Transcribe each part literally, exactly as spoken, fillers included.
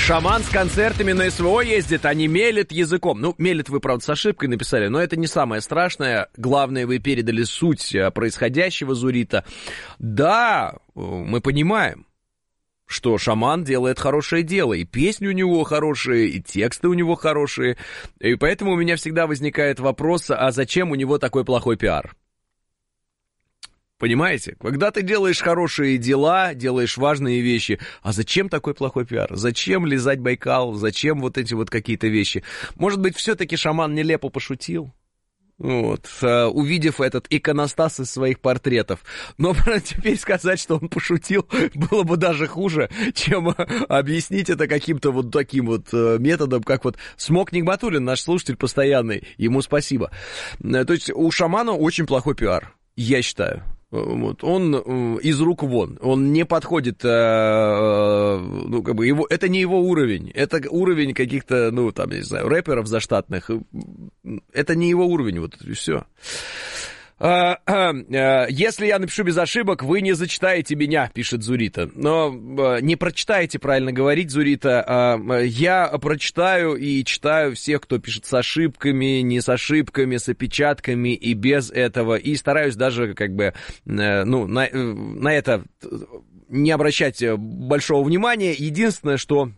Шаман с концертами на СВО ездит, а не мелет языком. Ну, мелет вы, правда, с ошибкой написали, но это не самое страшное. Главное, вы передали суть происходящего, Зурита. Да, мы понимаем, что шаман делает хорошее дело, и песни у него хорошие, и тексты у него хорошие, и поэтому у меня всегда возникает вопрос, а зачем у него такой плохой пиар? Понимаете? Когда ты делаешь хорошие дела, делаешь важные вещи, а зачем такой плохой пиар? Зачем лизать Байкал? Зачем вот эти вот какие-то вещи? Может быть, все-таки шаман нелепо пошутил? Вот, увидев этот иконостас из своих портретов. Но теперь сказать, что он пошутил, было бы даже хуже, чем объяснить это каким-то вот таким вот методом, как вот Смок Нигматуллин, наш слушатель постоянный, ему спасибо. То есть у шамана очень плохой пиар, я считаю. Вот. Он э, из рук вон, он не подходит, э, э, ну, как бы его, это не его уровень, это уровень каких-то, ну, там, я не знаю, рэперов заштатных, это не его уровень, вот и все. Если я напишу без ошибок, вы не зачитаете меня, пишет Зурита. Но не прочитаете, правильно говорить, Зурита. Я прочитаю и читаю всех, кто пишет с ошибками, не с ошибками, с опечатками и без этого. И стараюсь даже как бы, ну, на, на это не обращать большого внимания. Единственное, что...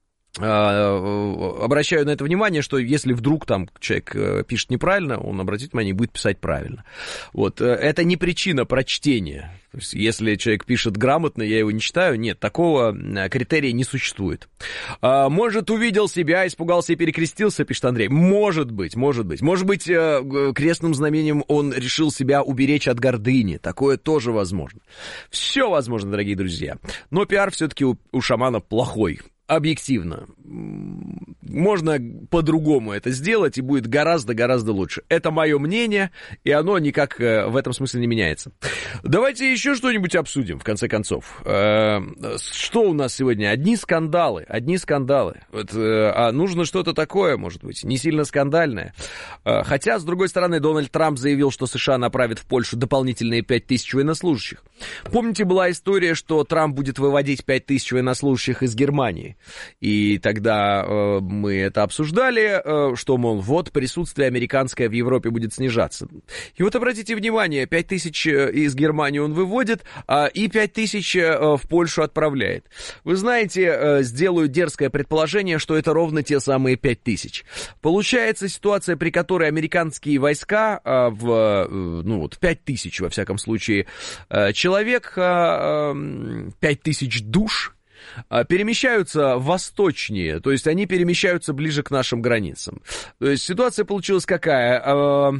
обращаю на это внимание, что если вдруг там человек пишет неправильно, он обратит внимание и будет писать правильно. Вот. Это не причина прочтения. То есть, если человек пишет грамотно, я его не читаю, нет, такого критерия не существует. Может, увидел себя, испугался и перекрестился, пишет Андрей. Может быть, может быть. Может быть, крестным знамением он решил себя уберечь от гордыни. Такое тоже возможно. Все возможно, дорогие друзья. Но пиар все-таки у, у шамана плохой. Объективно. Можно по-другому это сделать, и будет гораздо-гораздо лучше. Это мое мнение, и оно никак в этом смысле не меняется. Давайте еще что-нибудь обсудим, в конце концов. Что у нас сегодня? Одни скандалы, одни скандалы. Вот, а нужно что-то такое, может быть, не сильно скандальное. Хотя, с другой стороны, Дональд Трамп заявил, что США направит в Польшу дополнительные пять тысяч военнослужащих. Помните, была история, что Трамп будет выводить пять тысяч военнослужащих из Германии? И тогда э, мы это обсуждали, э, что, мол, вот присутствие американское в Европе будет снижаться. И вот обратите внимание, пять тысяч из Германии он выводит, э, и пять тысяч э, в Польшу отправляет. Вы знаете, э, сделаю дерзкое предположение, что это ровно те самые пять тысяч. Получается ситуация, при которой американские войска э, в, э, ну вот, пять тысяч, во всяком случае, э, человек, э, э, пять тысяч душ, перемещаются восточнее, то есть они перемещаются ближе к нашим границам. То есть ситуация получилась какая?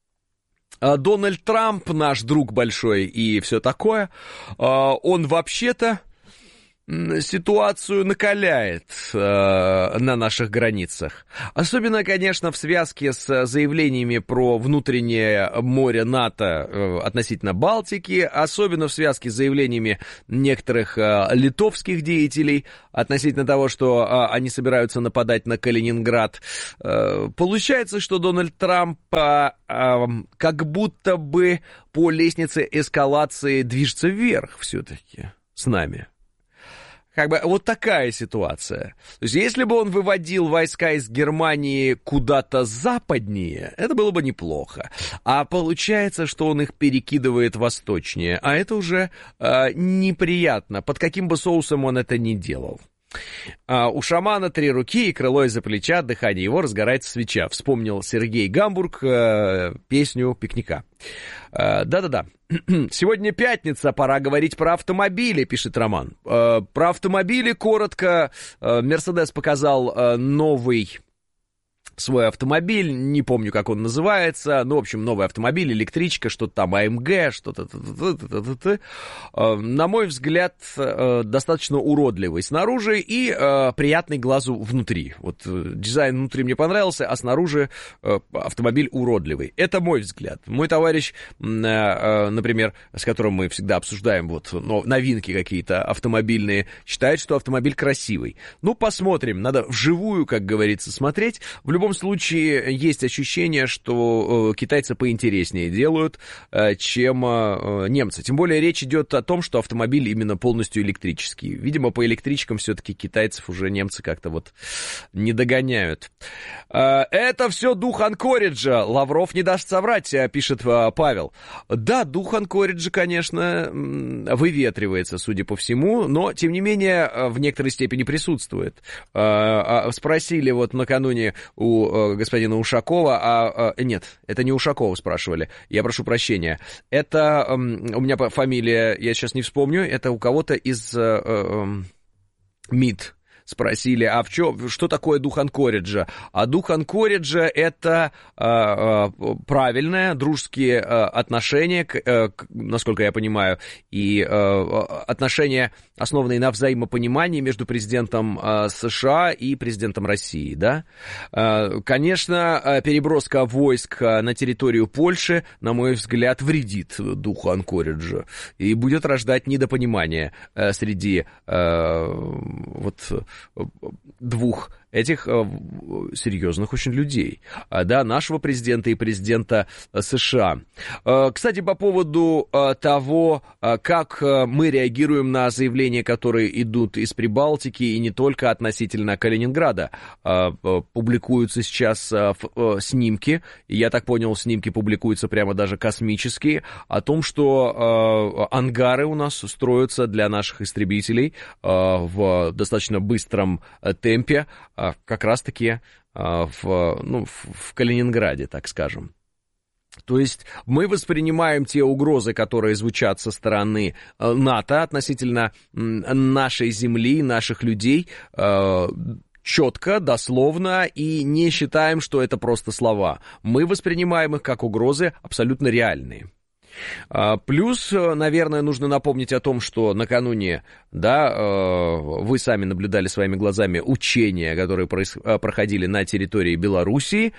Дональд Трамп, наш друг большой и все такое, он вообще-то ситуацию накаляет э, на наших границах. Особенно, конечно, в связке с заявлениями про внутреннее море НАТО э, относительно Балтики, особенно в связке с заявлениями некоторых э, литовских деятелей относительно того, что э, они собираются нападать на Калининград. Э, получается, что Дональд Трамп э, э, как будто бы по лестнице эскалации движется вверх все-таки с нами. Как бы вот такая ситуация. То есть, если бы он выводил войска из Германии куда-то западнее, это было бы неплохо. А получается, что он их перекидывает восточнее. А это уже э, неприятно. Под каким бы соусом он это ни делал. А у шамана три руки и крыло из-за плеча, от дыхания его разгорается свеча. Вспомнил Сергей Гамбург э, песню «Пикника». Э, да-да-да. Сегодня пятница, пора говорить про автомобили, пишет Роман. Э, про автомобили коротко. Мерседес показал э, новый... свой автомобиль, не помню, как он называется, ну, в общем, новый автомобиль, электричка, что-то там, АМГ, что-то, на мой взгляд, достаточно уродливый снаружи и приятный глазу внутри. Вот дизайн внутри мне понравился, а снаружи автомобиль уродливый. Это мой взгляд. Мой товарищ, например, с которым мы всегда обсуждаем вот новинки какие-то автомобильные, считает, что автомобиль красивый. Ну, посмотрим, надо вживую, как говорится, смотреть. В любом любом случае есть ощущение, что китайцы поинтереснее делают, чем немцы. Тем более речь идет о том, что автомобиль именно полностью электрический. Видимо, по электричкам все-таки китайцев уже немцы как-то вот не догоняют. Это все дух Анкориджа. Лавров не даст соврать, пишет Павел. Да, дух Анкориджа, конечно, выветривается, судя по всему, но, тем не менее, в некоторой степени присутствует. Спросили вот накануне у господина Ушакова, а, а нет, это не Ушакова спрашивали, я прошу прощения. Это у меня фамилия, я сейчас не вспомню, это у кого-то из э, э, МИД. Спросили, а в чё, что такое дух Анкориджа? А дух Анкориджа — это э, э, правильное, дружеские э, отношения, к, э, к, насколько я понимаю, и э, отношения, основанные на взаимопонимании между президентом э, США и президентом России, да? Э, конечно, переброска войск на территорию Польши, на мой взгляд, вредит духу Анкориджа и будет рождать недопонимание э, среди э, вот... двух этих э, серьезных очень людей, э, да, нашего президента и президента э, США. Э, кстати, по поводу э, того, э, как э, мы реагируем на заявления, которые идут из Прибалтики и не только относительно Калининграда. Э, э, публикуются сейчас э, э, снимки, я так понял, снимки публикуются прямо даже космические, о том, что э, ангары у нас строятся для наших истребителей э, в достаточно быстром э, темпе, как раз-таки в, ну, в Калининграде, так скажем. То есть мы воспринимаем те угрозы, которые звучат со стороны НАТО относительно нашей земли, наших людей, четко, дословно, и не считаем, что это просто слова. Мы воспринимаем их как угрозы абсолютно реальные. Плюс, наверное, нужно напомнить о том, что накануне, да, вы сами наблюдали своими глазами учения, которые проходили на территории Белоруссии.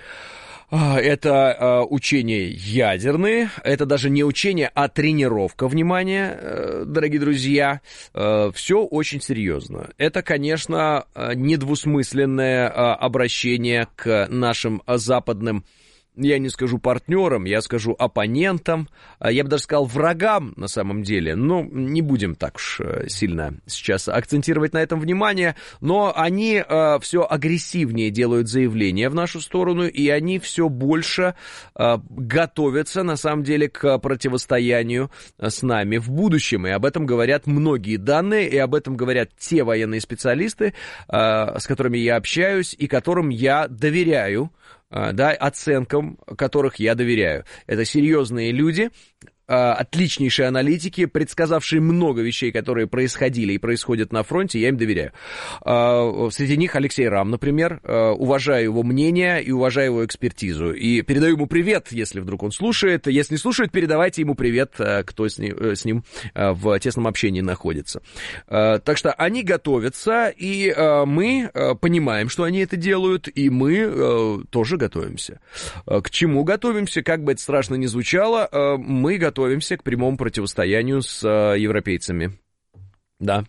Это учения ядерные, это даже не учения, а тренировка, внимание, дорогие друзья, все очень серьезно. Это, конечно, недвусмысленное обращение к нашим западным, я не скажу партнерам, я скажу оппонентам, я бы даже сказал врагам на самом деле. Ну, не будем так уж сильно сейчас акцентировать на этом внимание, но они э, все агрессивнее делают заявления в нашу сторону, и они все больше э, готовятся, на самом деле, к противостоянию с нами в будущем. И об этом говорят многие данные, и об этом говорят те военные специалисты, э, с которыми я общаюсь, и которым я доверяю, да, оценкам которых я доверяю. Это серьезные люди, отличнейшие аналитики, предсказавшие много вещей, которые происходили и происходят на фронте, я им доверяю. Среди них Алексей Рам, например. Уважаю его мнение и уважаю его экспертизу. И передаю ему привет, если вдруг он слушает. Если не слушает, передавайте ему привет, кто с ним, с ним в тесном общении находится. Так что они готовятся, и мы понимаем, что они это делают, и мы тоже готовимся. К чему готовимся? Как бы это страшно ни звучало, мы готовимся готовимся к прямому противостоянию с э, европейцами. Да.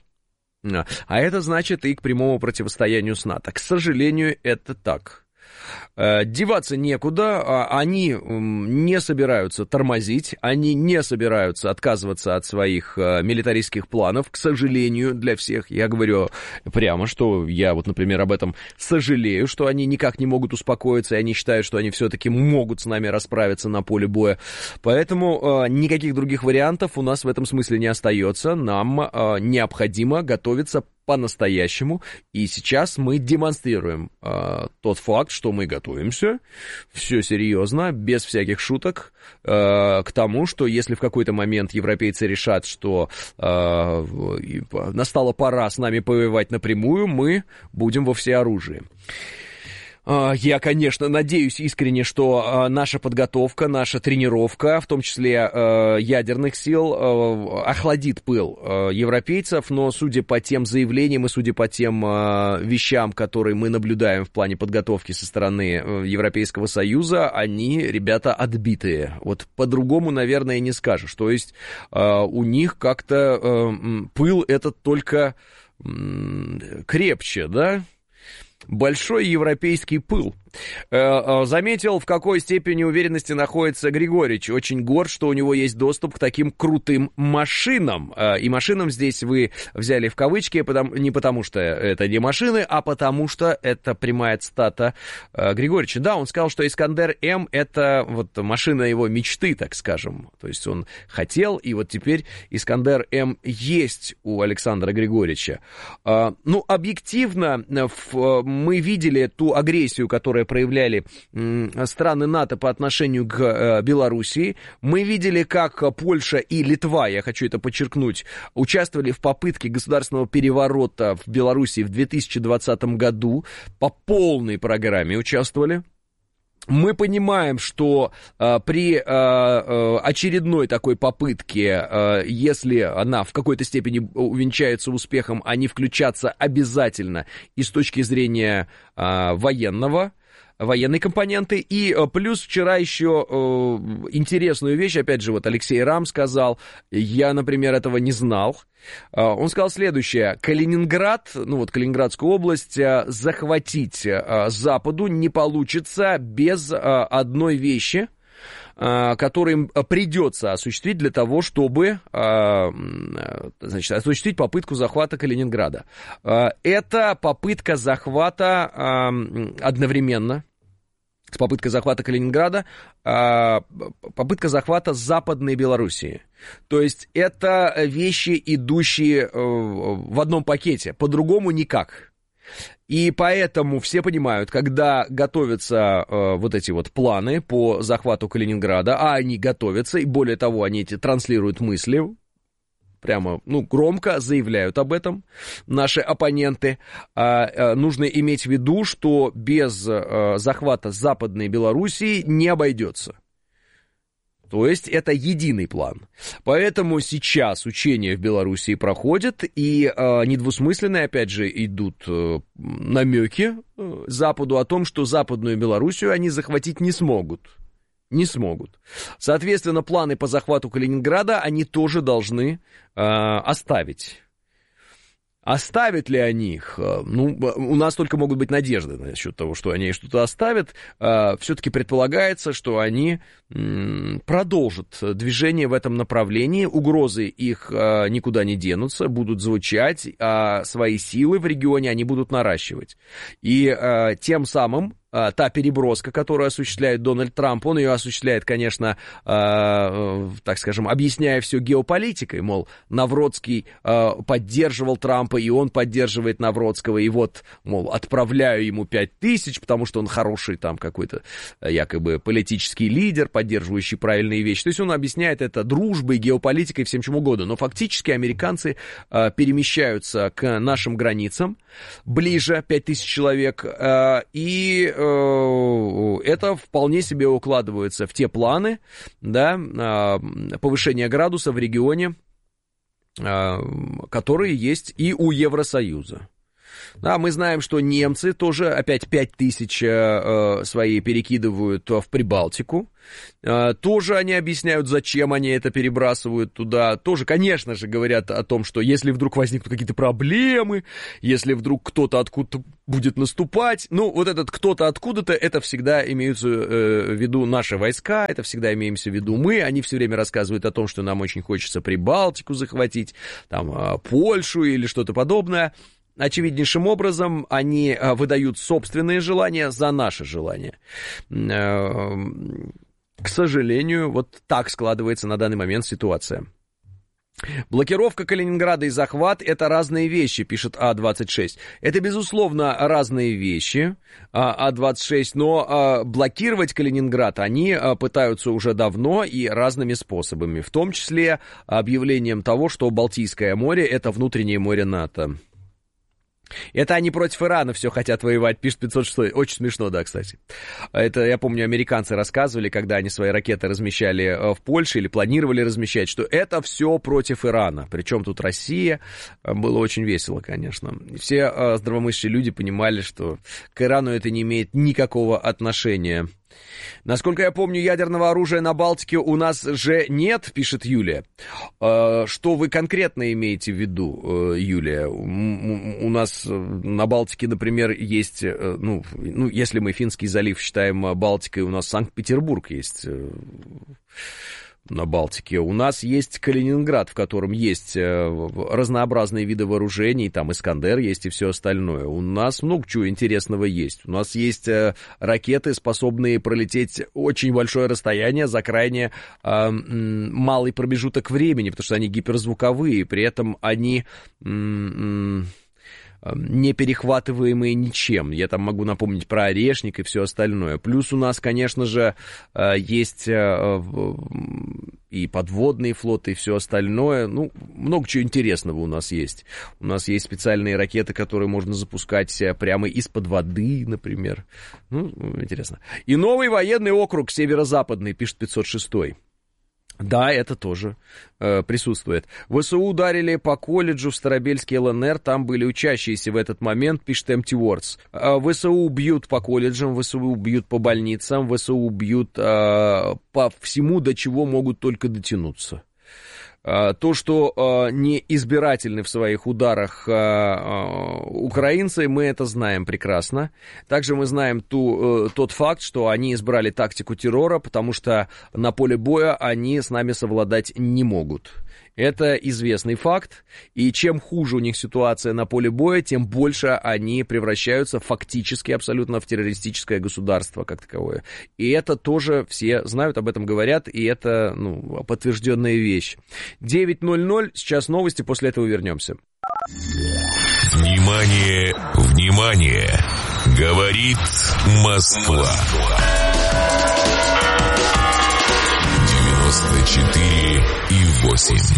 А это значит и к прямому противостоянию с НАТО. К сожалению, это так. Деваться некуда, они не собираются тормозить, они не собираются отказываться от своих милитаристских планов, к сожалению, для всех. Я говорю прямо, что я вот, например, об этом сожалею, что они никак не могут успокоиться, и они считают, что они все-таки могут с нами расправиться на поле боя. Поэтому никаких других вариантов у нас в этом смысле не остается. Нам необходимо готовиться по-настоящему, и сейчас мы демонстрируем э, тот факт, что мы готовимся, все серьезно, без всяких шуток, э, к тому, что если в какой-то момент европейцы решат, что э, настала пора с нами повоевать напрямую, мы будем во всеоружии. Я, конечно, надеюсь искренне, что наша подготовка, наша тренировка, в том числе ядерных сил, охладит пыл европейцев, но судя по тем заявлениям и судя по тем вещам, которые мы наблюдаем в плане подготовки со стороны Европейского Союза, они, ребята, отбитые. Вот по-другому, наверное, не скажешь. То есть у них как-то пыл этот только крепче, да? Большой европейский пыл Заметил, в какой степени уверенности находится Григорьевич. Очень горд, что у него есть доступ к таким крутым машинам. И машинам здесь вы взяли в кавычки, не потому что это не машины, а потому что это прямая цитата Григорьевича. Да, он сказал, что Искандер-М — это вот машина его мечты, так скажем. То есть он хотел, и вот теперь Искандер-М есть у Александра Григорьевича. Ну, объективно, мы видели ту агрессию, которую проявляли страны НАТО по отношению к Белоруссии. Мы видели, как Польша и Литва, я хочу это подчеркнуть, участвовали в попытке государственного переворота в Белоруссии в две тысячи двадцатом году. По полной программе участвовали. Мы понимаем, что э, при э, э, очередной такой попытке, э, если она в какой-то степени увенчается успехом, они включатся обязательно и с точки зрения э, военного, военной компоненты. И плюс вчера еще э, интересную вещь, опять же, вот Алексей Рам сказал, я, например, этого не знал. Э, он сказал следующее: Калининград, ну вот Калининградскую область, э, захватить э, Западу не получится без э, одной вещи, э, которую им придется осуществить для того, чтобы э, значит, осуществить попытку захвата Калининграда. Э, это попытка захвата э, одновременно с попыткой захвата Калининграда, попытка захвата Западной Белоруссии. То есть это вещи, идущие в одном пакете, по-другому никак. И поэтому все понимают, когда готовятся вот эти вот планы по захвату Калининграда, а они готовятся, и более того, они эти транслируют мысли, прямо, ну, громко заявляют об этом наши оппоненты. А, а, нужно иметь в виду, что без а, захвата Западной Белоруссии не обойдется. То есть это единый план. Поэтому сейчас учения в Белоруссии проходят, и а, недвусмысленные, опять же, идут а, намеки а, Западу о том, что Западную Белоруссию они захватить не смогут. Не смогут. Соответственно, планы по захвату Калининграда они тоже должны э, оставить. Оставят ли они их? Ну, у нас только могут быть надежды насчет того, что они что-то оставят. Все-таки предполагается, что они продолжат движение в этом направлении. Угрозы их никуда не денутся, будут звучать, а свои силы в регионе они будут наращивать. И тем самым та переброска, которую осуществляет Дональд Трамп, он ее осуществляет, конечно, э, так скажем, объясняя все геополитикой, мол, Навродский э, поддерживал Трампа, и он поддерживает Навродского, и вот, мол, отправляю ему пять тысяч, потому что он хороший там какой-то якобы политический лидер, поддерживающий правильные вещи. То есть он объясняет это дружбой, геополитикой, всем чем угодно. Но фактически американцы э, перемещаются к нашим границам ближе, пять тысяч человек, э, и это вполне себе укладывается в те планы, да, повышения градуса в регионе, которые есть и у Евросоюза. Да, мы знаем, что немцы тоже опять пять тысяч э, свои перекидывают в Прибалтику. Э, тоже они объясняют, зачем они это перебрасывают туда. Тоже, конечно же, говорят о том, что если вдруг возникнут какие-то проблемы, если вдруг кто-то откуда-то будет наступать, ну, вот этот кто-то откуда-то, это всегда имеются э, в виду наши войска, это всегда имеемся в виду мы. Они все время рассказывают о том, что нам очень хочется Прибалтику захватить, там, э, Польшу или что-то подобное. Очевиднейшим образом они выдают собственные желания за наши желания. К сожалению, вот так складывается на данный момент ситуация. Блокировка Калининграда и захват — это разные вещи, пишет А двадцать шесть. Это, безусловно, разные вещи, А двадцать шесть, но блокировать Калининград они пытаются уже давно и разными способами, в том числе объявлением того, что Балтийское море — это внутреннее море НАТО. Это они против Ирана все хотят воевать, пишет пятьсот шесть. Очень смешно, да, кстати. Это, я помню, американцы рассказывали, когда они свои ракеты размещали в Польше или планировали размещать, что это все против Ирана. Причем тут Россия. Было очень весело, конечно. Все здравомыслящие люди понимали, что к Ирану это не имеет никакого отношения. Насколько я помню, ядерного оружия на Балтике у нас же нет, пишет Юлия. Что вы конкретно имеете в виду, Юлия? У нас на Балтике, например, есть, ну, ну если мы Финский залив считаем Балтикой, у нас Санкт-Петербург есть на Балтике. У нас есть Калининград, в котором есть разнообразные виды вооружений, там Искандер есть и все остальное. У нас много чего интересного есть. У нас есть ракеты, способные пролететь очень большое расстояние за крайне э, малый промежуток времени, потому что они гиперзвуковые, при этом они... Э, не перехватываемые ничем. Я там могу напомнить про Орешник и все остальное. Плюс у нас, конечно же, есть и подводные флоты, и все остальное. Ну, много чего интересного у нас есть. У нас есть специальные ракеты, которые можно запускать прямо из-под воды, например. Ну, интересно. И новый военный округ северо-западный, пишет пятьсот шестой. Да, это тоже э, присутствует. ВСУ ударили по колледжу в Старобельске ЛНР, там были учащиеся в этот момент, пишет Empty Words. Э, ВСУ бьют по колледжам, ВСУ бьют по больницам, ВСУ бьют э, по всему, до чего могут только дотянуться. То, что не избирательны в своих ударах украинцы, мы это знаем прекрасно. Также мы знаем ту, тот факт, что они избрали тактику террора, потому что на поле боя они с нами совладать не могут. Это известный факт, и чем хуже у них ситуация на поле боя, тем больше они превращаются фактически абсолютно в террористическое государство как таковое. И это тоже все знают, об этом говорят, и это, ну, подтвержденная вещь. девять ноль ноль, сейчас новости, после этого вернемся. Внимание, внимание, говорит Москва. девяносто четыре и восемь.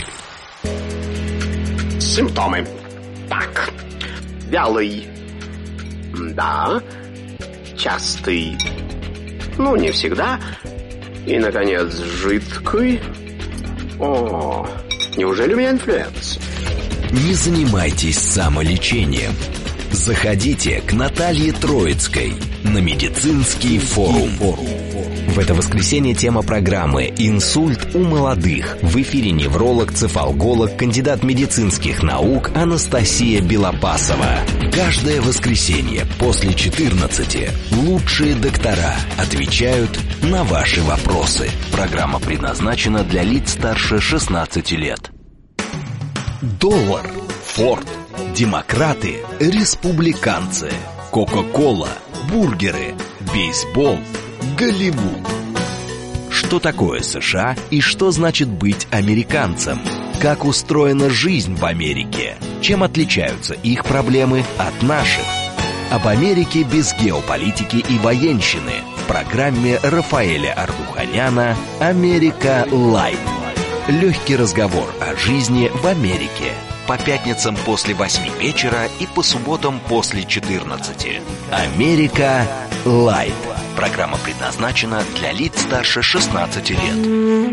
Симптомы. Так. Вялый. Да. Частый. Ну, не всегда. И, наконец, жидкий. О, неужели у меня инфлюенс? Не занимайтесь самолечением. Заходите к Наталье Троицкой на медицинский форум. В это воскресенье тема программы «Инсульт у молодых». В эфире невролог-цефалголог, кандидат медицинских наук Анастасия Белопасова. Каждое воскресенье после четырнадцати лучшие доктора отвечают на ваши вопросы. Программа предназначена для лиц старше шестнадцати лет. Доллар, Форд, демократы, республиканцы, Кока-кола, бургеры, бейсбол, Голливуд. Что такое США и что значит быть американцем? Как устроена жизнь в Америке? Чем отличаются их проблемы от наших? Об Америке без геополитики и военщины в программе Рафаэля Ардуханяна «Америка Лайт». Легкий разговор о жизни в Америке. По пятницам после восьми вечера и по субботам после четырнадцати. «Америка Лайт». Программа предназначена для лиц старше шестнадцати лет.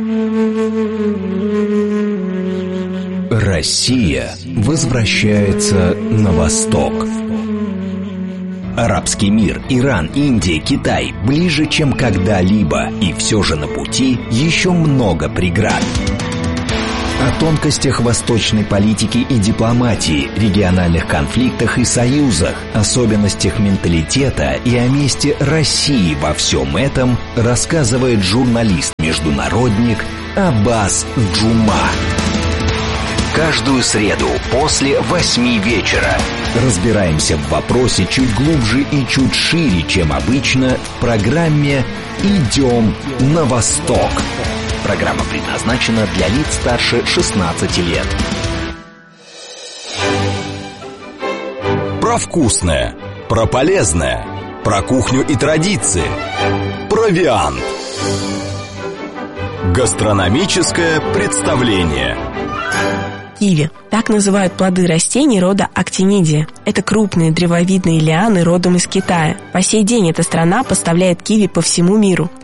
Россия возвращается на восток. Арабский мир, Иран, Индия, Китай ближе, чем когда-либо. И все же на пути еще много преград. О тонкостях восточной политики и дипломатии, региональных конфликтах и союзах, особенностях менталитета и о месте России во всем этом рассказывает журналист-международник Аббас Джума. Каждую среду после восьми вечера разбираемся в вопросе чуть глубже и чуть шире, чем обычно, в программе «Идем на восток». Программа предназначена для лиц старше шестнадцати лет. Про вкусное, про полезное, про кухню и традиции. Провиант. Гастрономическое представление. Киви. Так называют плоды растений рода актинидия. Это крупные древовидные лианы родом из Китая. По сей день эта страна поставляет киви по всему миру.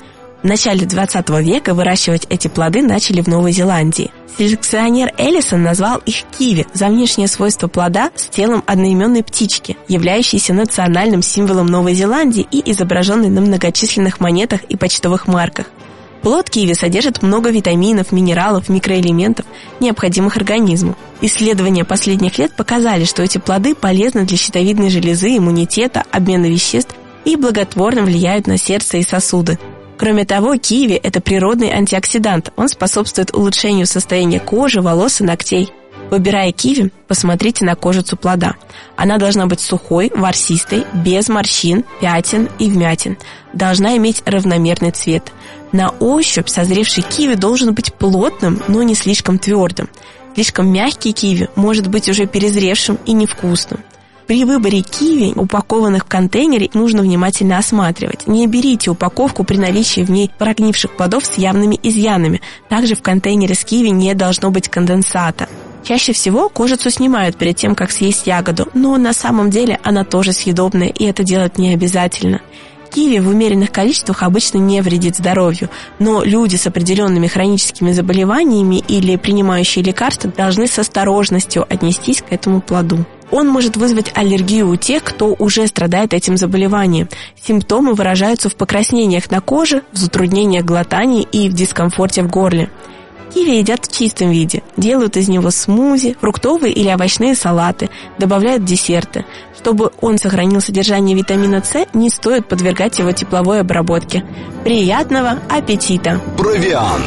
В начале двадцатого века выращивать эти плоды начали в Новой Зеландии. Селекционер Эллисон назвал их киви за внешнее свойство плода с телом одноименной птички, являющейся национальным символом Новой Зеландии и изображенной на многочисленных монетах и почтовых марках. Плод киви содержит много витаминов, минералов, микроэлементов, необходимых организму. Исследования последних лет показали, что эти плоды полезны для щитовидной железы, иммунитета, обмена веществ и благотворно влияют на сердце и сосуды. Кроме того, киви – это природный антиоксидант. Он способствует улучшению состояния кожи, волос и ногтей. Выбирая киви, посмотрите на кожицу плода. Она должна быть сухой, ворсистой, без морщин, пятен и вмятин. Должна иметь равномерный цвет. На ощупь созревший киви должен быть плотным, но не слишком твердым. Слишком мягкий киви может быть уже перезревшим и невкусным. При выборе киви, упакованных в контейнере, нужно внимательно осматривать. Не берите упаковку при наличии в ней прогнивших плодов с явными изъянами. Также в контейнере с киви не должно быть конденсата. Чаще всего кожицу снимают перед тем, как съесть ягоду, но на самом деле она тоже съедобная, и это делать не обязательно. Киви в умеренных количествах обычно не вредит здоровью, но люди с определенными хроническими заболеваниями или принимающие лекарства должны с осторожностью отнестись к этому плоду. Он может вызвать аллергию у тех, кто уже страдает этим заболеванием. Симптомы выражаются в покраснениях на коже, в затруднениях глотания и в дискомфорте в горле. Киви едят в чистом виде, делают из него смузи, фруктовые или овощные салаты, добавляют в десерты. Чтобы он сохранил содержание витамина С, не стоит подвергать его тепловой обработке. Приятного аппетита! Провиант.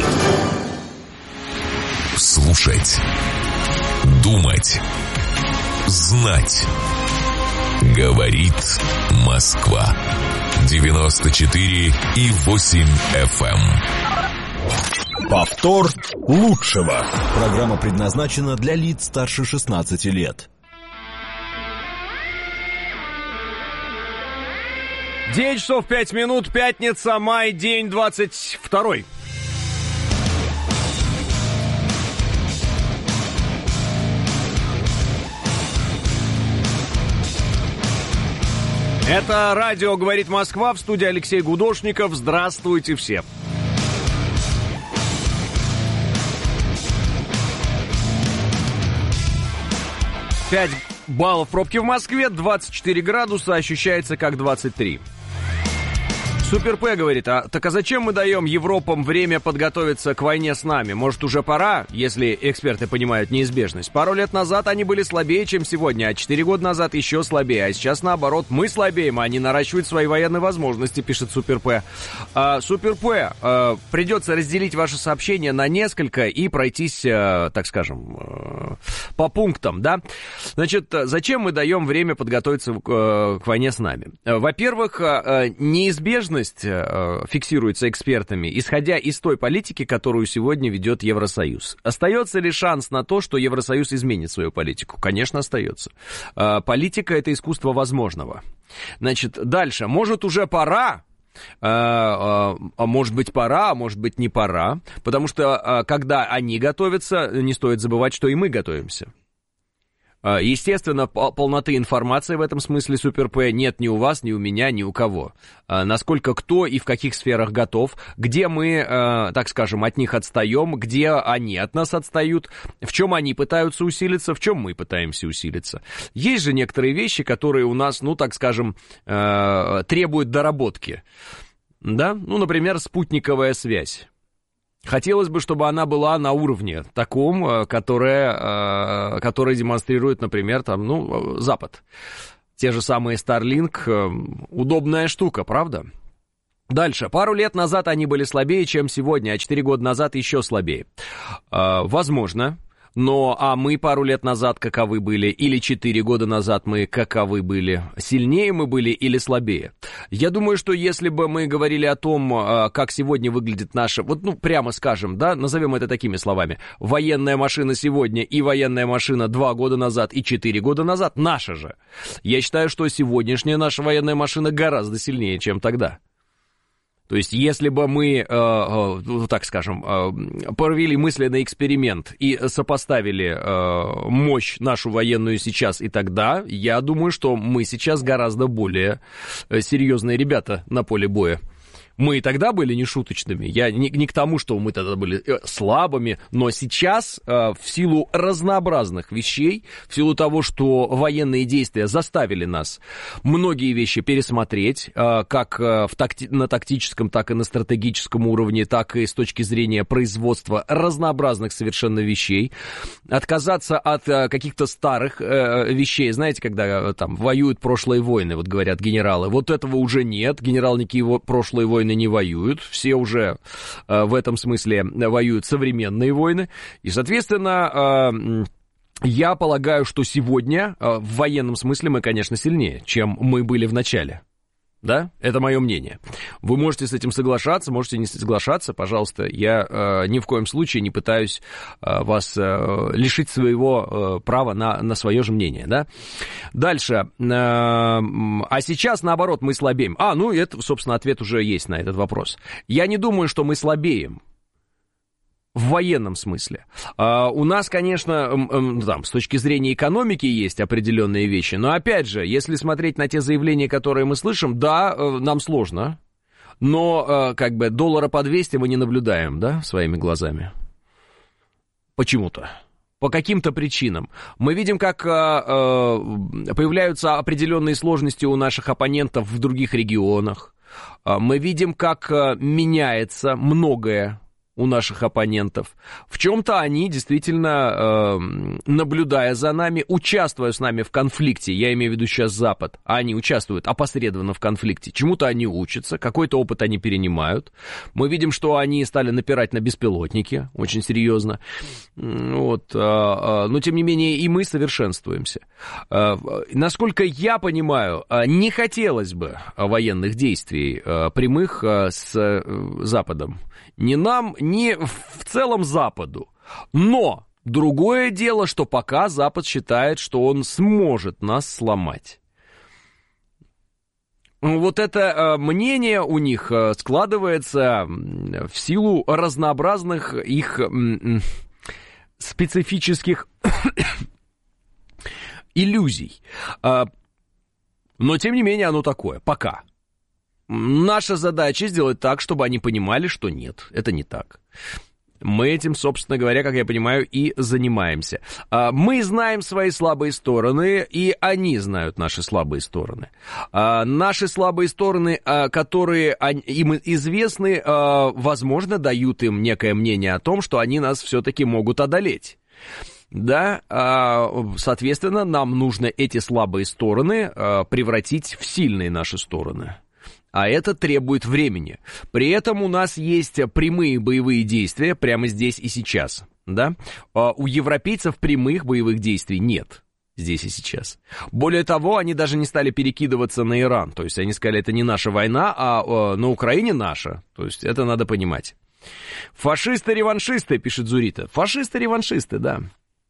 Слушать. Думать. Знать. Говорит Москва. девяносто четыре и восемь эф эм. Повтор лучшего. Программа предназначена для лиц старше шестнадцати лет. девять часов пять минут, пятница, май, день двадцать второй. Это радио «Говорит Москва», в студии Алексей Гудошников. Здравствуйте все. пять баллов пробки в Москве, двадцать четыре градуса, ощущается как двадцать три. Супер П говорит, а так а зачем мы даем Европам время подготовиться к войне с нами? Может, уже пора, если эксперты понимают неизбежность? Пару лет назад они были слабее, чем сегодня, а четыре года назад еще слабее. А сейчас, наоборот, мы слабеем, а они наращивают свои военные возможности, пишет Супер П. А, Супер П, а, придется разделить ваше сообщение на несколько и пройтись, а, так скажем, а, по пунктам, да? Значит, зачем мы даем время подготовиться к, к войне с нами? Во-первых, неизбежность фиксируется экспертами, исходя из той политики, которую сегодня ведет Евросоюз. Остается ли шанс на то, что Евросоюз изменит свою политику? Конечно, остается. Политика — это искусство возможного. Значит, дальше. Может, уже пора? А может быть, пора, а может быть, не пора. Потому что, когда они готовятся, не стоит забывать, что и мы готовимся. Естественно, полноты информации в этом смысле, Супер П, нет ни у вас, ни у меня, ни у кого. Насколько кто и в каких сферах готов, где мы, так скажем, от них отстаем, где они от нас отстают, в чем они пытаются усилиться, в чем мы пытаемся усилиться. Есть же некоторые вещи, которые у нас, ну, так скажем, требуют доработки. Да? Ну, например, спутниковая связь. Хотелось бы, чтобы она была на уровне таком, которое, которое демонстрирует, например, там, ну, Запад. Те же самые Starlink, удобная штука, правда? Дальше. Пару лет назад они были слабее, чем сегодня, а четыре года назад еще слабее. Возможно. Но, а мы пару лет назад каковы были, или четыре года назад мы каковы были, сильнее мы были или слабее? Я думаю, что если бы мы говорили о том, как сегодня выглядит наша, вот, ну, прямо скажем, да, назовем это такими словами, военная машина сегодня и военная машина два года назад и четыре года назад, наша же. Я считаю, что сегодняшняя наша военная машина гораздо сильнее, чем тогда. То есть, если бы мы, э, э, так скажем, э, провели мысленный эксперимент и сопоставили э, мощь нашу военную сейчас и тогда, я думаю, что мы сейчас гораздо более серьезные ребята на поле боя. Мы и тогда были нешуточными. Я не, не к тому, что мы тогда были слабыми, но сейчас э, в силу разнообразных вещей, в силу того, что военные действия заставили нас многие вещи пересмотреть, э, как э, в такти- на тактическом, так и на стратегическом уровне, так и с точки зрения производства разнообразных совершенно вещей, отказаться от э, каких-то старых э, вещей. Знаете, когда э, там воюют прошлые войны, вот говорят генералы, вот этого уже нет, генерал никакие прошлые войны не воюют, все уже э, в этом смысле воюют современные войны, и, соответственно, э, я полагаю, что сегодня э, в военном смысле мы, конечно, сильнее, чем мы были в начале. Да, это мое мнение. Вы можете с этим соглашаться, можете не соглашаться, пожалуйста. Я э, ни в коем случае не пытаюсь э, вас э, лишить своего э, права на, на свое же мнение, да. Дальше. Э, а сейчас, наоборот, мы слабеем. А, ну, это, собственно, ответ уже есть на этот вопрос. Я не думаю, что мы слабеем. В военном смысле. Uh, у нас, конечно, um, um, там, с точки зрения экономики есть определенные вещи, но, опять же, если смотреть на те заявления, которые мы слышим, да, uh, нам сложно, но, uh, как бы, доллара по двести мы не наблюдаем, да, своими глазами. Почему-то. По каким-то причинам. Мы видим, как uh, uh, появляются определенные сложности у наших оппонентов в других регионах. Uh, мы видим, как uh, меняется многое у наших оппонентов. В чем-то они действительно, э, наблюдая за нами, участвуя с нами в конфликте, я имею в виду сейчас Запад, а они участвуют опосредованно в конфликте, чему-то они учатся, какой-то опыт они перенимают. Мы видим, что они стали напирать на беспилотники, очень серьезно. Вот, э, э, но, тем не менее, и мы совершенствуемся. Э, насколько я понимаю, не хотелось бы военных действий э, прямых э, с э, Западом. Ни нам, ни в целом Западу. Но другое дело, что пока Запад считает, что он сможет нас сломать. Вот это э, мнение у них э, складывается в силу разнообразных их э, специфических иллюзий. Э, но, тем не менее, оно такое. Пока. Наша задача сделать так, чтобы они понимали, что нет, это не так. Мы этим, собственно говоря, как я понимаю, и занимаемся. Мы знаем свои слабые стороны, и они знают наши слабые стороны. Наши слабые стороны, которые им известны, возможно, дают им некое мнение о том, что они нас все-таки могут одолеть. Да, соответственно, нам нужно эти слабые стороны превратить в сильные наши стороны. А это требует времени. При этом у нас есть прямые боевые действия прямо здесь и сейчас. Да? У европейцев прямых боевых действий нет здесь и сейчас. Более того, они даже не стали перекидываться на Иран. То есть они сказали, это не наша война, а на Украине наша. То есть это надо понимать. Фашисты-реваншисты, пишет Зурита. Фашисты-реваншисты, да.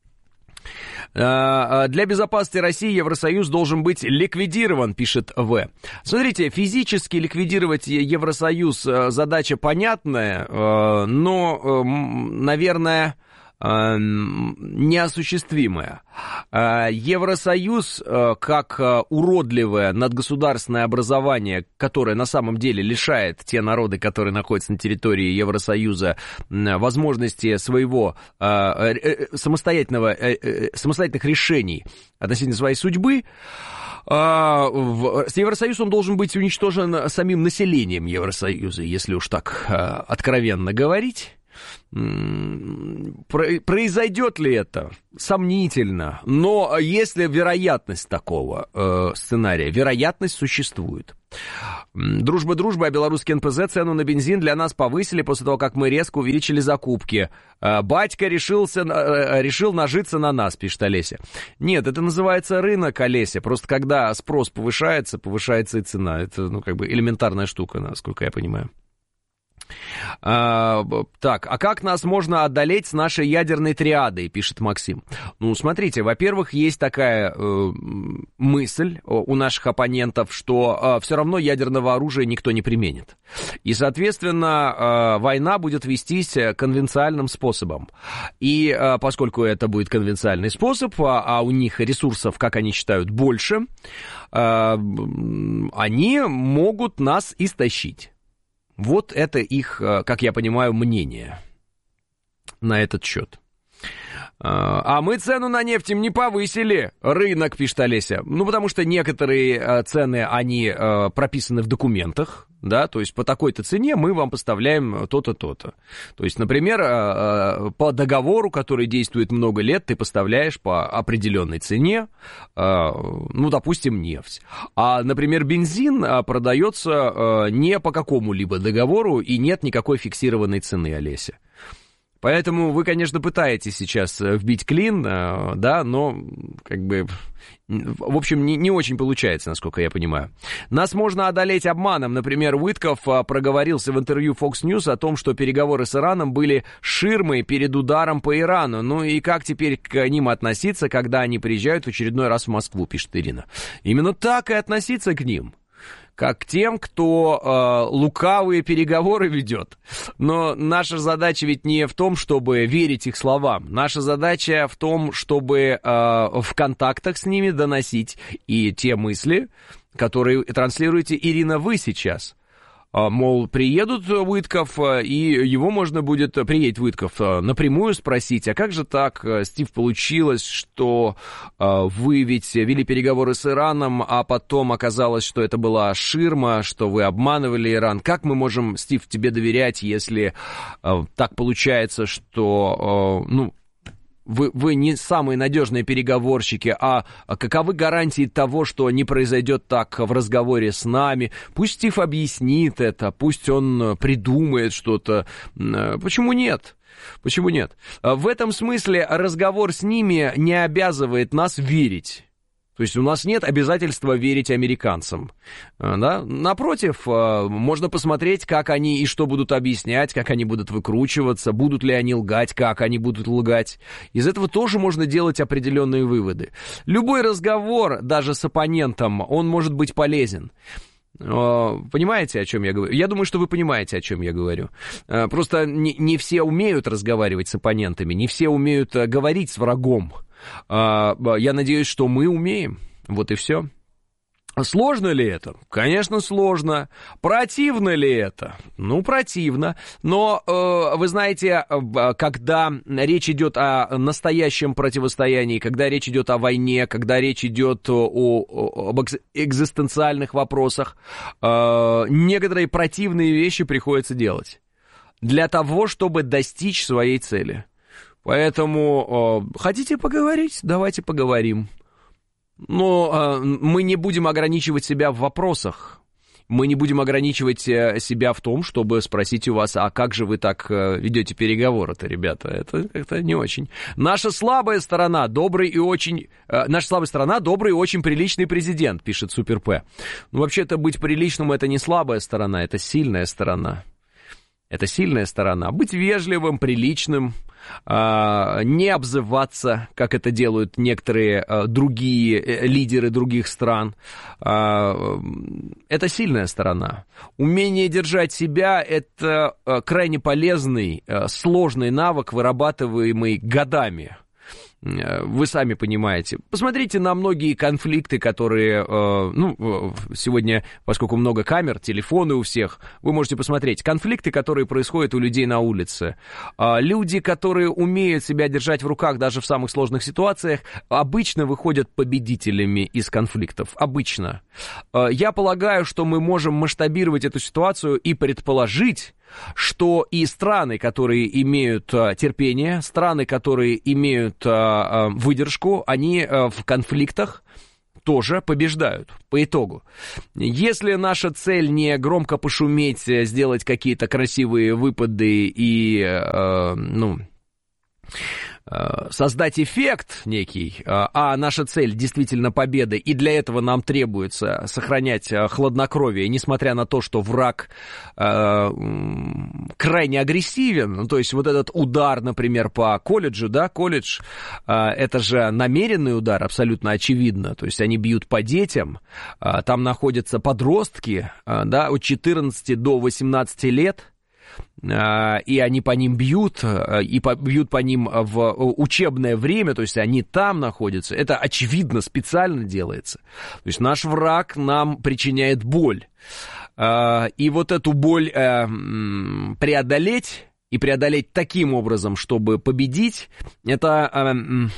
Для безопасности России Евросоюз должен быть ликвидирован, пишет В. Смотрите, физически ликвидировать Евросоюз задача понятная, но, наверное, неосуществимая. Евросоюз, как уродливое надгосударственное образование, которое на самом деле лишает те народы, которые находятся на территории Евросоюза, возможности своего самостоятельного, самостоятельных решений относительно своей судьбы, Евросоюз, он должен быть уничтожен самим населением Евросоюза, если уж так откровенно говорить. Произойдет ли это? Сомнительно. Но если вероятность такого э, сценария, вероятность существует. Дружба-дружба, а белорусский эн пэ зэ цену на бензин для нас повысили после того, как мы резко увеличили закупки. Батька решился, решил нажиться на нас, пишет Олеся. Нет, это называется рынок, Олеся. Просто когда спрос повышается, повышается и цена. Это, ну, как бы элементарная штука, насколько я понимаю. А, так, а как нас можно одолеть с нашей ядерной триадой, пишет Максим. Ну, смотрите, во-первых, есть такая э, мысль у наших оппонентов, что э, все равно ядерного оружия никто не применит. И, соответственно, э, война будет вестись конвенциальным способом. И э, поскольку это будет конвенциальный способ, а, а у них ресурсов, как они считают, больше, э, они могут нас истощить. Вот это их, как я понимаю, мнение на этот счет. А мы цену на нефть им не повысили. Рынок, пишет Олеся. Ну, потому что некоторые цены, они прописаны в документах, да, то есть по такой-то цене мы вам поставляем то-то, то-то. То есть, например, по договору, который действует много лет, ты поставляешь по определенной цене, ну, допустим, нефть. А, например, бензин продается не по какому-либо договору и нет никакой фиксированной цены, Олеся. Поэтому вы, конечно, пытаетесь сейчас вбить клин, да, но, как бы, в общем, не, не очень получается, насколько я понимаю. Нас можно одолеть обманом. Например, Уитков проговорился в интервью Fox News о том, что переговоры с Ираном были ширмой перед ударом по Ирану. Ну и как теперь к ним относиться, когда они приезжают в очередной раз в Москву, пишет Ирина. Именно так и относиться к ним. Как к тем, кто э, лукавые переговоры ведет. Но наша задача ведь не в том, чтобы верить их словам. Наша задача в том, чтобы э, в контактах с ними доносить и те мысли, которые транслируете, Ирина, вы сейчас. Мол, приедут Уитков, и его можно будет, приедет Уитков, напрямую спросить, а как же так, Стив, получилось, что вы ведь вели переговоры с Ираном, а потом оказалось, что это была ширма, что вы обманывали Иран. Как мы можем, Стив, тебе доверять, если так получается, что, ну, Вы, вы не самые надежные переговорщики, а каковы гарантии того, что не произойдет так в разговоре с нами? Пусть Стив объяснит это, пусть он придумает что-то. Почему нет? Почему нет? В этом смысле разговор с ними не обязывает нас верить. То есть у нас нет обязательства верить американцам. Да? Напротив, можно посмотреть, как они и что будут объяснять, как они будут выкручиваться, будут ли они лгать, как они будут лгать. Из этого тоже можно делать определенные выводы. Любой разговор, даже с оппонентом, он может быть полезен. Понимаете, о чем я говорю? Я думаю, что вы понимаете, о чем я говорю. Просто не, не все умеют разговаривать с оппонентами, не все умеют говорить с врагом. Я надеюсь, что мы умеем. Вот и все. Сложно ли это? Конечно, сложно. Противно ли это? Ну, противно. Но, вы знаете, когда речь идет о настоящем противостоянии, когда речь идет о войне, когда речь идет о, об экзистенциальных вопросах, некоторые противные вещи приходится делать для того, чтобы достичь своей цели. Поэтому э, хотите поговорить? Давайте поговорим. Но э, мы не будем ограничивать себя в вопросах. Мы не будем ограничивать себя в том, чтобы спросить у вас, а как же вы так э, ведете переговоры-то, ребята? Это, это не очень. Наша слабая сторона, добрый и очень... Э, наша слабая сторона, добрый и очень приличный президент, пишет Супер П. Ну, вообще-то быть приличным — это не слабая сторона, это сильная сторона. Это сильная сторона. Быть вежливым, приличным, не обзываться, как это делают некоторые другие лидеры других стран. Это сильная сторона. Умение держать себя — это крайне полезный, сложный навык, вырабатываемый годами. Вы сами понимаете. Посмотрите на многие конфликты, которые, ну, сегодня, поскольку много камер, телефоны у всех, вы можете посмотреть конфликты, которые происходят у людей на улице. Люди, которые умеют себя держать в руках даже в самых сложных ситуациях, обычно выходят победителями из конфликтов. Обычно. Я полагаю, что мы можем масштабировать эту ситуацию и предположить, что и страны, которые имеют а, терпение, страны, которые имеют а, а, выдержку, они а, в конфликтах тоже побеждают по итогу. Если наша цель не громко пошуметь, сделать какие-то красивые выпады и, а, ну... создать эффект некий, а наша цель действительно победа, и для этого нам требуется сохранять хладнокровие, несмотря на то, что враг э, крайне агрессивен, ну, то есть вот этот удар, например, по колледжу, да, колледж, э, это же намеренный удар, абсолютно очевидно, то есть они бьют по детям, э, там находятся подростки, э, да, от четырнадцати до восемнадцати лет, и они по ним бьют, и бьют по ним в учебное время, то есть они там находятся. Это, очевидно, специально делается. То есть наш враг нам причиняет боль. И вот эту боль преодолеть, и преодолеть таким образом, чтобы победить, это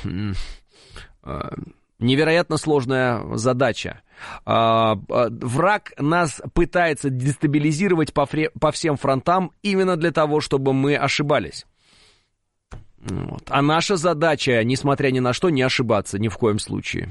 невероятно сложная задача. Враг нас пытается дестабилизировать по, фре- по всем фронтам именно для того, чтобы мы ошибались. Вот. А наша задача, несмотря ни на что, не ошибаться ни в коем случае.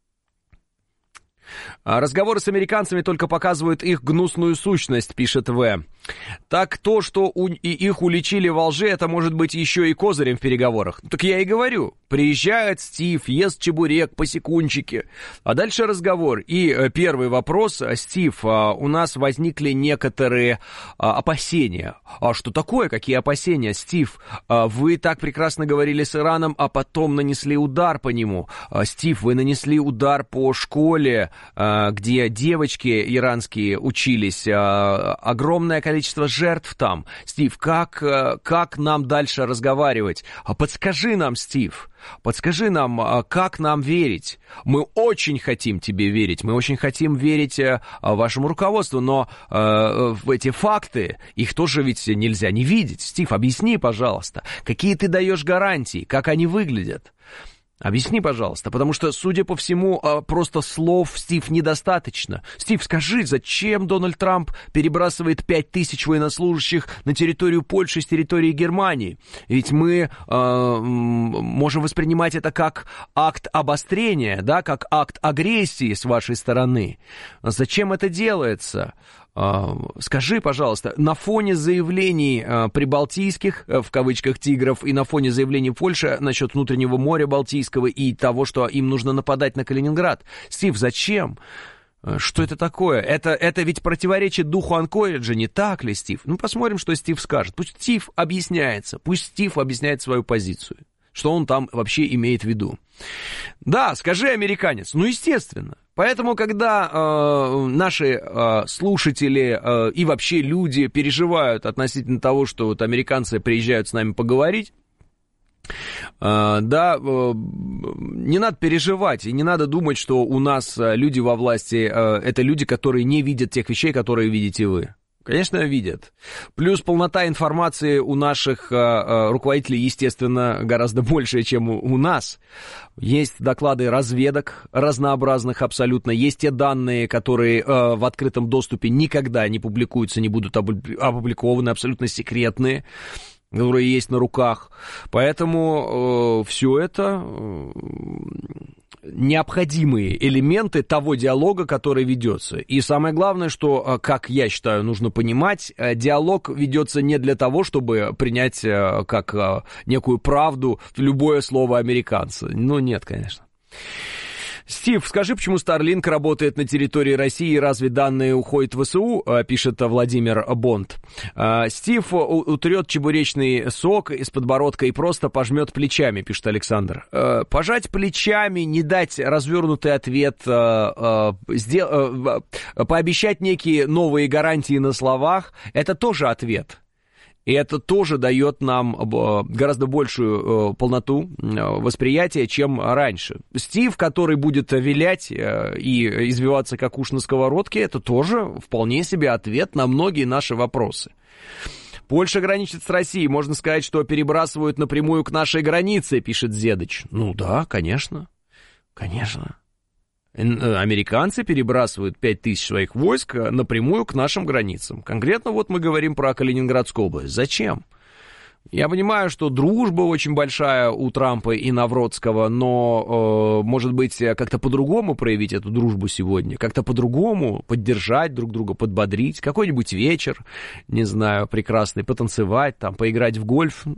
Разговоры с американцами только показывают их гнусную сущность, пишет В. Так то, что у, и их уличили во лжи, это может быть еще и козырем в переговорах. Так я и говорю. Приезжает Стив, ест чебурек по секундчике. А дальше разговор. И э, первый вопрос. Стив, э, у нас возникли некоторые э, опасения. А что такое? Какие опасения? Стив, э, вы так прекрасно говорили с Ираном, а потом нанесли удар по нему. Э, Стив, вы нанесли удар по школе, э, где девочки иранские учились. Э, огромное количество жертв там. Стив, как, э, как нам дальше разговаривать? Подскажи нам, Стив. Подскажи нам, как нам верить? Мы очень хотим тебе верить, мы очень хотим верить вашему руководству, но э, эти факты, их тоже ведь нельзя не видеть. Стив, объясни, пожалуйста, какие ты даешь гарантии, как они выглядят? Объясни, пожалуйста, потому что, судя по всему, просто слов, Стив, недостаточно. Стив, скажи, зачем Дональд Трамп перебрасывает пять тысяч военнослужащих на территорию Польши с территории Германии? Ведь мы э, можем воспринимать это как акт обострения, да, как акт агрессии с вашей стороны. Зачем это делается? Скажи, пожалуйста, на фоне заявлений прибалтийских, в кавычках, тигров, и на фоне заявлений Польши насчет внутреннего моря Балтийского и того, что им нужно нападать на Калининград. Стив, зачем? Что это такое? Это, это ведь противоречит духу Анкориджа, не так ли, Стив? Ну, посмотрим, что Стив скажет. Пусть Стив объясняется, пусть Стив объясняет свою позицию. Что он там вообще имеет в виду. Да, скажи, американец, ну, естественно. Поэтому, когда э, наши э, слушатели э, и вообще люди переживают относительно того, что вот американцы приезжают с нами поговорить, э, да, э, не надо переживать и не надо думать, что у нас люди во власти, э, это люди, которые не видят тех вещей, которые видите вы. Конечно, видят. Плюс полнота информации у наших э, руководителей, естественно, гораздо больше, чем у, у нас. Есть доклады разведок разнообразных абсолютно. Есть те данные, которые э, в открытом доступе никогда не публикуются, не будут опубликованы, абсолютно секретные, которые есть на руках. Поэтому э, все это... Э, необходимые элементы того диалога, который ведется. И самое главное, что, как я считаю, нужно понимать, диалог ведется не для того, чтобы принять как некую правду любое слово американца. Ну, нет, конечно. Стив, скажи, почему Starlink работает на территории России, и разве данные уходят в ВСУ, пишет Владимир Бонд. Стив утрет чебуречный сок из подбородка и просто пожмет плечами, пишет Александр. Пожать плечами, не дать развернутый ответ, пообещать некие новые гарантии на словах, это тоже ответ. И это тоже дает нам гораздо большую полноту восприятия, чем раньше. Стив, который будет вилять и извиваться как уж на сковородке, это тоже вполне себе ответ на многие наши вопросы. Польша граничит с Россией. Можно сказать, что перебрасывают напрямую к нашей границе, пишет Зедыч. Ну да, конечно. Конечно. Американцы перебрасывают пять тысяч своих войск напрямую к нашим границам. Конкретно вот мы говорим про Калининградскую область. Зачем? Я понимаю, что дружба очень большая у Трампа и Навродского, но, э, может быть, как-то по-другому проявить эту дружбу сегодня, как-то по-другому поддержать друг друга, подбодрить, какой-нибудь вечер, не знаю, прекрасный, потанцевать, там, поиграть в гольф.